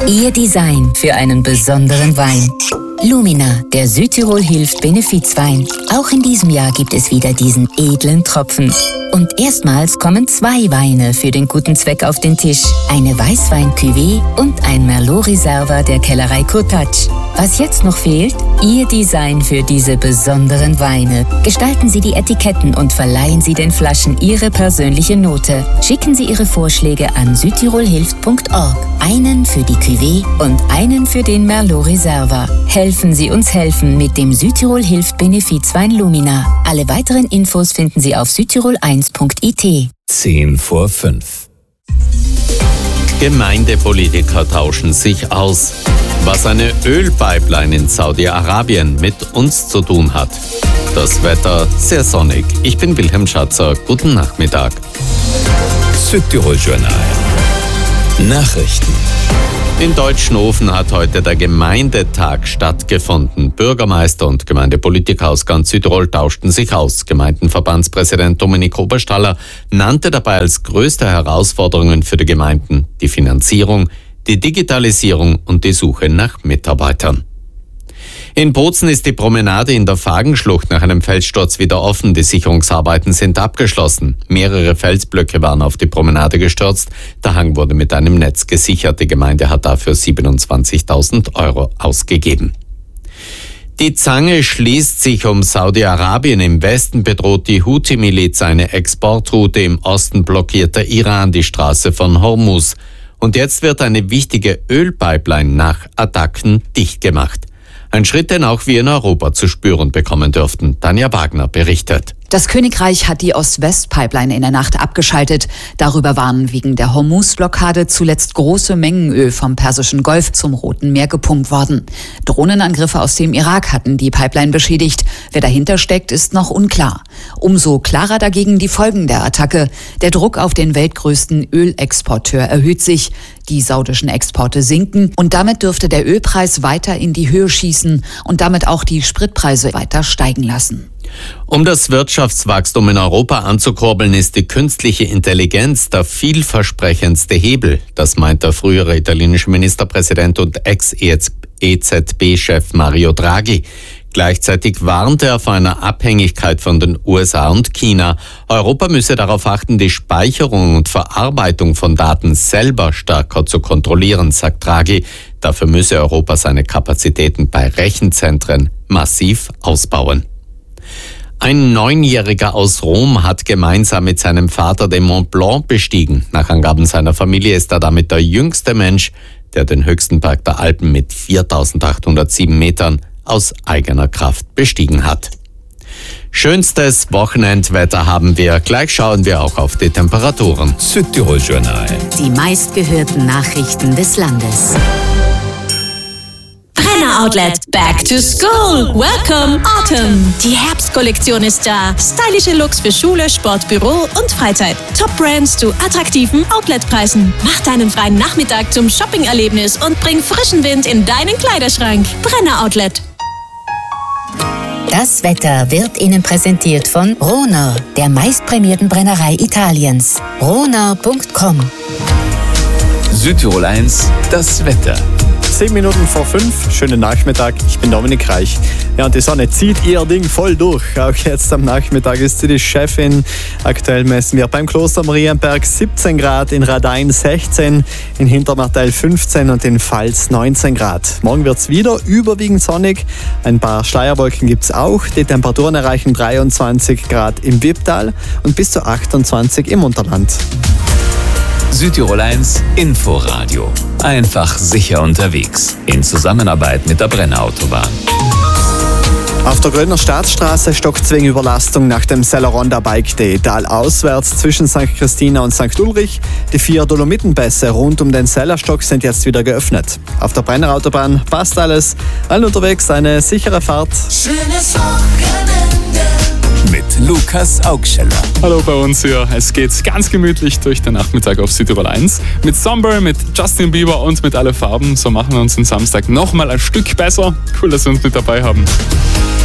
Ihr Design für einen besonderen Wein. Lumina, der Südtirol hilft Benefizwein. Auch in diesem Jahr gibt es wieder diesen edlen Tropfen. Und erstmals kommen 2 Weine für den guten Zweck auf den Tisch. Eine Weißwein-Cuvée und ein Merlot Reserva der Kellerei Cottage. Was jetzt noch fehlt? Ihr Design für diese besonderen Weine. Gestalten Sie die Etiketten und verleihen Sie den Flaschen Ihre persönliche Note. Schicken Sie Ihre Vorschläge an südtirolhilft.org. Einen für die Cuvée und einen für den Merlot Reserva. Helfen Sie uns helfen mit dem Südtirol hilft Benefizwein Lumina. Alle weiteren Infos finden Sie auf südtirol1.it. 10 vor 5. Gemeindepolitiker tauschen sich aus. Was eine Ölpipeline in Saudi-Arabien mit uns zu tun hat. Das Wetter sehr sonnig. Ich bin Wilhelm Schatzer. Guten Nachmittag. Südtirol Journal. Nachrichten. In Deutschnofen hat heute der Gemeindetag stattgefunden. Bürgermeister und Gemeindepolitiker aus ganz Südtirol tauschten sich aus. Gemeindenverbandspräsident Dominik Oberstaller nannte dabei als größte Herausforderungen für die Gemeinden die Finanzierung, die Digitalisierung und die Suche nach Mitarbeitern. In Bozen ist die Promenade in der Fagenschlucht nach einem Felssturz wieder offen. Die Sicherungsarbeiten sind abgeschlossen. Mehrere Felsblöcke waren auf die Promenade gestürzt. Der Hang wurde mit einem Netz gesichert. Die Gemeinde hat dafür 27.000 € ausgegeben. Die Zange schließt sich um Saudi-Arabien. Im Westen bedroht die Houthi-Miliz eine Exportroute. Im Osten blockiert der Iran die Straße von Hormuz. Und jetzt wird eine wichtige Ölpipeline nach Attacken dicht gemacht. Ein Schritt, den auch wir in Europa zu spüren bekommen dürften. Tanja Wagner berichtet. Das Königreich hat die Ost-West-Pipeline in der Nacht abgeschaltet. Darüber waren wegen der Hormuz-Blockade zuletzt große Mengen Öl vom Persischen Golf zum Roten Meer gepumpt worden. Drohnenangriffe aus dem Irak hatten die Pipeline beschädigt. Wer dahinter steckt, ist noch unklar. Umso klarer dagegen die Folgen der Attacke. Der Druck auf den weltgrößten Ölexporteur erhöht sich. Die saudischen Exporte sinken und damit dürfte der Ölpreis weiter in die Höhe schießen und damit auch die Spritpreise weiter steigen lassen. Um das Wirtschaftswachstum in Europa anzukurbeln, ist die künstliche Intelligenz der vielversprechendste Hebel. Das meint der frühere italienische Ministerpräsident und Ex-EZB-Chef Mario Draghi. Gleichzeitig warnte er vor einer Abhängigkeit von den USA und China. Europa müsse darauf achten, die Speicherung und Verarbeitung von Daten selber stärker zu kontrollieren, sagt Draghi. Dafür müsse Europa seine Kapazitäten bei Rechenzentren massiv ausbauen. Ein 9-Jähriger aus Rom hat gemeinsam mit seinem Vater den Mont Blanc bestiegen. Nach Angaben seiner Familie ist er damit der jüngste Mensch, der den höchsten Berg der Alpen mit 4.807 Metern aus eigener Kraft bestiegen hat. Schönstes Wochenendwetter haben wir. Gleich schauen wir auch auf die Temperaturen. Südtirol Journal. Die meistgehörten Nachrichten des Landes. Brenner Outlet, back to school. Welcome Autumn. Die Herbstkollektion ist da. Stylische Looks für Schule, Sport, Büro und Freizeit. Top-Brands zu attraktiven Outletpreisen. Mach deinen freien Nachmittag zum Shopping-Erlebnis und bring frischen Wind in deinen Kleiderschrank. Brenner Outlet. Das Wetter wird Ihnen präsentiert von Rohner, der meistprämierten Brennerei Italiens. Rohner.com. Südtirol 1, das Wetter. 10 Minuten vor 5, schönen Nachmittag, ich bin Dominik Reich. Ja, und die Sonne zieht ihr Ding voll durch. Auch jetzt am Nachmittag ist sie die Chefin. Aktuell messen wir beim Kloster Marienberg 17 Grad, in Radein 16, in Hintermartell 15 und in Pfalz 19 Grad. Morgen wird es wieder überwiegend sonnig. Ein paar Schleierwolken gibt es auch. Die Temperaturen erreichen 23 Grad im Wipptal und bis zu 28 im Unterland. Südtirol 1 Inforadio. Einfach sicher unterwegs. In Zusammenarbeit mit der Brenner Autobahn. Auf der Grödner Staatsstraße Stockzwing-Überlastung nach dem Selleronda Bike Day. Talauswärts zwischen St. Christina und St. Ulrich. Die 4 Dolomitenpässe rund um den Sellerstock sind jetzt wieder geöffnet. Auf der Brenner Autobahn passt alles. Allen unterwegs eine sichere Fahrt. Schönes Wochenende. Mit Lukas Augscheller. Hallo bei uns hier. Es geht ganz gemütlich durch den Nachmittag auf Südtirol 1. Mit Somber, mit Justin Bieber und mit Alle Farben. So machen wir uns den Samstag nochmal ein Stück besser. Cool, dass wir uns mit dabei haben.